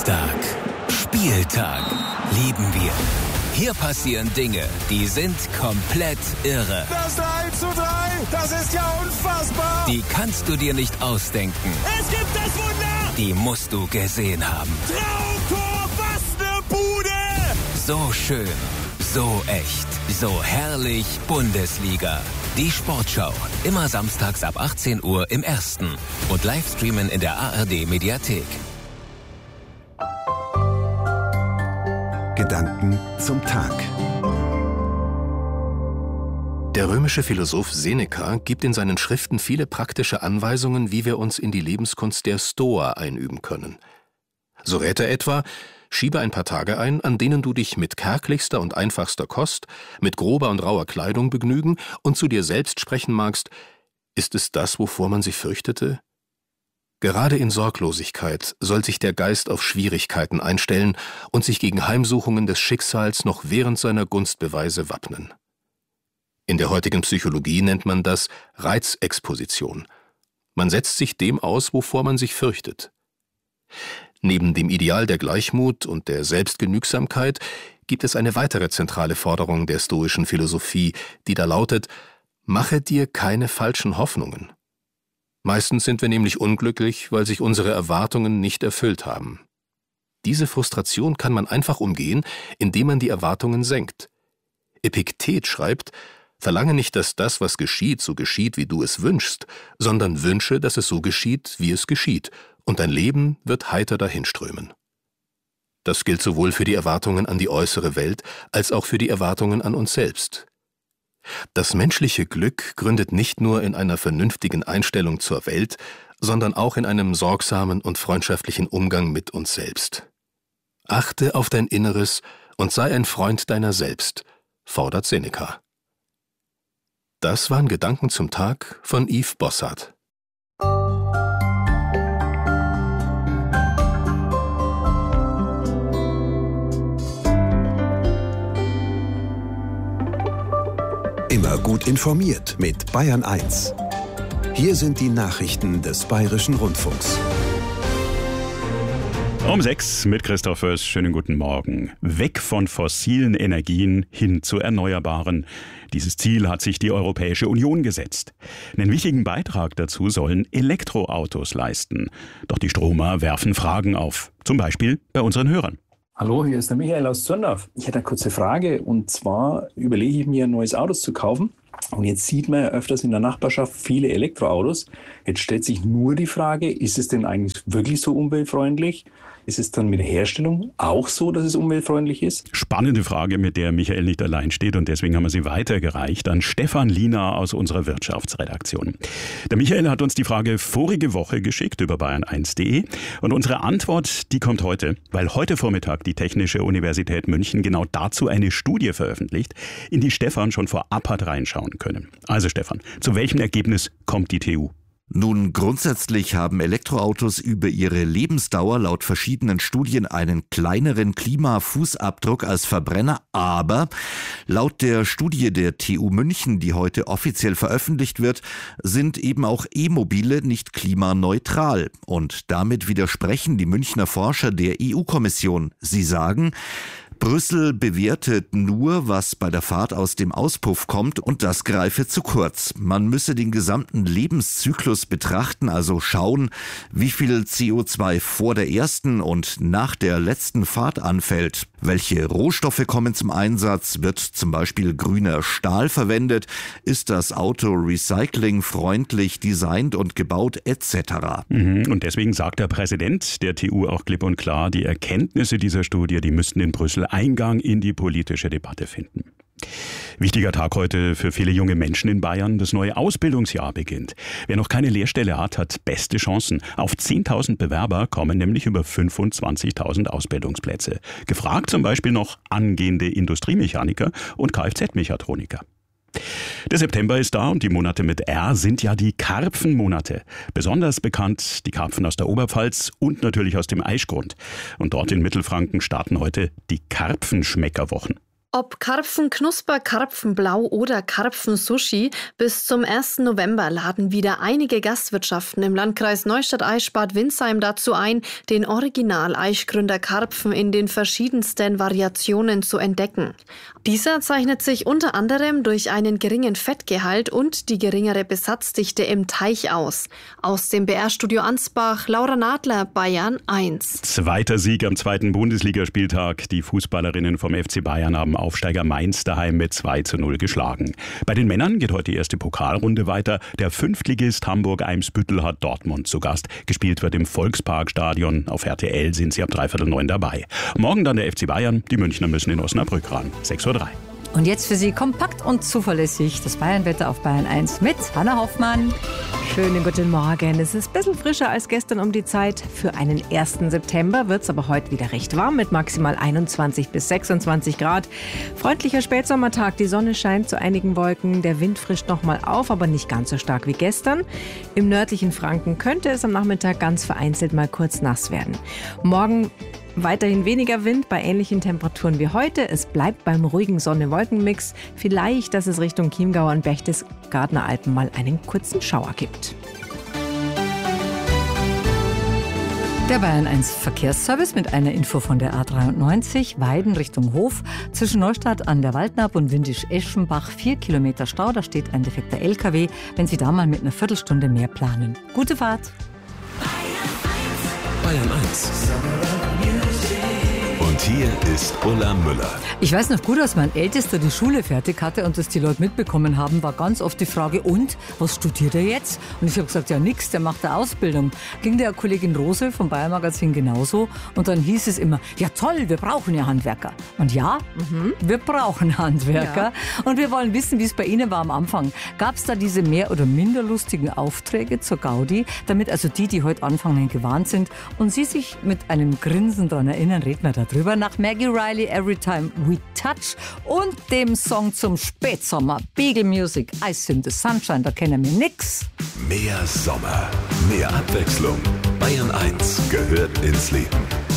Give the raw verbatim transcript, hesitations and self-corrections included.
Samstag. Spieltag. Lieben wir. Hier passieren Dinge, die sind komplett irre. Das drei zu drei, das ist ja unfassbar. Die kannst du dir nicht ausdenken. Es gibt das Wunder. Die musst du gesehen haben. Traumtor, was eine Bude. So schön, so echt, so herrlich Bundesliga. Die Sportschau, immer samstags ab achtzehn Uhr im Ersten und Livestreamen in der A R D-Mediathek. Gedanken zum Tag. Der römische Philosoph Seneca gibt in seinen Schriften viele praktische Anweisungen, wie wir uns in die Lebenskunst der Stoa einüben können. So rät er etwa: Schiebe ein paar Tage ein, an denen du dich mit kärglichster und einfachster Kost, mit grober und rauer Kleidung begnügen und zu dir selbst sprechen magst: Ist es das, wovor man sich fürchtete? Gerade in Sorglosigkeit soll sich der Geist auf Schwierigkeiten einstellen und sich gegen Heimsuchungen des Schicksals noch während seiner Gunstbeweise wappnen. In der heutigen Psychologie nennt man das Reizexposition. Man setzt sich dem aus, wovor man sich fürchtet. Neben dem Ideal der Gleichmut und der Selbstgenügsamkeit gibt es eine weitere zentrale Forderung der stoischen Philosophie, die da lautet: Mache dir keine falschen Hoffnungen. Meistens sind wir nämlich unglücklich, weil sich unsere Erwartungen nicht erfüllt haben. Diese Frustration kann man einfach umgehen, indem man die Erwartungen senkt. Epiktet schreibt: Verlange nicht, dass das, was geschieht, so geschieht, wie du es wünschst, sondern wünsche, dass es so geschieht, wie es geschieht, und dein Leben wird heiter dahinströmen. Das gilt sowohl für die Erwartungen an die äußere Welt, als auch für die Erwartungen an uns selbst. Das menschliche Glück gründet nicht nur in einer vernünftigen Einstellung zur Welt, sondern auch in einem sorgsamen und freundschaftlichen Umgang mit uns selbst. Achte auf dein Inneres und sei ein Freund deiner selbst, fordert Seneca. Das waren Gedanken zum Tag von Yves Bossart. Immer gut informiert mit Bayern eins. Hier sind die Nachrichten des Bayerischen Rundfunks. Um sechs mit Christoph Föß. Schönen guten Morgen. Weg von fossilen Energien hin zu erneuerbaren. Dieses Ziel hat sich die Europäische Union gesetzt. Einen wichtigen Beitrag dazu sollen Elektroautos leisten. Doch die Stromer werfen Fragen auf. Zum Beispiel bei unseren Hörern. Hallo, hier ist der Michael aus Zürndorf. Ich hätte eine kurze Frage, und zwar überlege ich mir, ein neues Auto zu kaufen. Und jetzt sieht man ja öfters in der Nachbarschaft viele Elektroautos. Jetzt stellt sich nur die Frage: Ist es denn eigentlich wirklich so umweltfreundlich? Ist es dann mit der Herstellung auch so, dass es umweltfreundlich ist? Spannende Frage, mit der Michael nicht allein steht, und deswegen haben wir sie weitergereicht an Stefan Liener aus unserer Wirtschaftsredaktion. Der Michael hat uns die Frage vorige Woche geschickt über bayern eins punkt de, und unsere Antwort, die kommt heute, weil heute Vormittag die Technische Universität München genau dazu eine Studie veröffentlicht, in die Stefan schon vorab hat reinschauen können. Also Stefan, zu welchem Ergebnis kommt die T U? Nun, grundsätzlich haben Elektroautos über ihre Lebensdauer laut verschiedenen Studien einen kleineren Klimafußabdruck als Verbrenner, aber laut der Studie der T U München, die heute offiziell veröffentlicht wird, sind eben auch E-Mobile nicht klimaneutral. Und damit widersprechen die Münchner Forscher der E U-Kommission. Sie sagen: Brüssel bewertet nur, was bei der Fahrt aus dem Auspuff kommt, und das greife zu kurz. Man müsse den gesamten Lebenszyklus betrachten, also schauen, wie viel C O zwei vor der ersten und nach der letzten Fahrt anfällt. Welche Rohstoffe kommen zum Einsatz? Wird zum Beispiel grüner Stahl verwendet? Ist das Auto recyclingfreundlich designt und gebaut et cetera? Mhm, und deswegen sagt der Präsident der T U auch klipp und klar, die Erkenntnisse dieser Studie, die müssten in Brüssel Eingang in die politische Debatte finden. Wichtiger Tag heute für viele junge Menschen in Bayern. Das neue Ausbildungsjahr beginnt. Wer noch keine Lehrstelle hat, hat beste Chancen. Auf zehntausend Bewerber kommen nämlich über fünfundzwanzigtausend Ausbildungsplätze. Gefragt zum Beispiel noch angehende Industriemechaniker und Kfz-Mechatroniker. Der September ist da, und die Monate mit R sind ja die Karpfenmonate. Besonders bekannt die Karpfen aus der Oberpfalz und natürlich aus dem Aischgrund. Und dort in Mittelfranken starten heute die Karpfenschmeckerwochen. Ob Karpfenknusper, Karpfenblau oder Karpfensushi, bis zum ersten November laden wieder einige Gastwirtschaften im Landkreis Neustadt-Eichsbad-Windsheim dazu ein, den Original-Eichgründer Karpfen in den verschiedensten Variationen zu entdecken. Dieser zeichnet sich unter anderem durch einen geringen Fettgehalt und die geringere Besatzdichte im Teich aus. Aus dem B R-Studio Ansbach, Laura Nadler, Bayern eins. Zweiter Sieg am zweiten Bundesligaspieltag. Die Fußballerinnen vom F C Bayern haben Aufsteiger Mainz daheim mit zwei zu null geschlagen. Bei den Männern geht heute die erste Pokalrunde weiter. Der Fünftligist Hamburg-Eimsbüttel hat Dortmund zu Gast. Gespielt wird im Volksparkstadion. Auf R T L sind sie ab dreiviertel neun dabei. Morgen dann der F C Bayern. Die Münchner müssen in Osnabrück ran. sechs Uhr drei. Und jetzt für Sie kompakt und zuverlässig das Bayernwetter auf Bayern eins mit Hanna Hoffmann. Schönen guten Morgen. Es ist ein bisschen frischer als gestern um die Zeit. Für einen ersten September wird es aber heute wieder recht warm mit maximal einundzwanzig bis sechsundzwanzig Grad. Freundlicher Spätsommertag, die Sonne scheint zu einigen Wolken, der Wind frischt nochmal auf, aber nicht ganz so stark wie gestern. Im nördlichen Franken könnte es am Nachmittag ganz vereinzelt mal kurz nass werden. Morgen weiterhin weniger Wind bei ähnlichen Temperaturen wie heute. Es bleibt beim ruhigen Sonne-Wolken-Mix. Vielleicht, dass es Richtung Chiemgau und Berchtesgadener Alpen mal einen kurzen Schauer gibt. Der Bayern eins Verkehrsservice mit einer Info von der A dreiundneunzig, Weiden Richtung Hof. Zwischen Neustadt an der Waldnaab und Windisch-Eschenbach vier Kilometer Stau. Da steht ein defekter L K W. Wenn Sie da mal mit einer Viertelstunde mehr planen. Gute Fahrt! Bayern eins. Und hier ist Ulla Müller. Ich weiß noch gut, als mein Ältester die Schule fertig hatte und das die Leute mitbekommen haben, war ganz oft die Frage, und, was studiert er jetzt? Und ich habe gesagt, ja nix, der macht eine Ausbildung. Ging der Kollegin Rose vom Bayern Magazin genauso. Und dann hieß es immer, ja toll, wir brauchen ja Handwerker. Und ja, mhm. wir brauchen Handwerker. Ja. Und wir wollen wissen, wie es bei Ihnen war am Anfang. Gab es da diese mehr oder minder lustigen Aufträge zur Gaudi, damit also die, die heute anfangen, gewarnt sind und Sie sich mit einem Grinsen daran erinnern, reden wir darüber nach Maggie Riley, Every Time We Touch und dem Song zum Spätsommer, Beagle Music, Ice in the Sunshine, da kennen wir nix. Mehr Sommer, mehr Abwechslung. Bayern eins gehört ins Leben.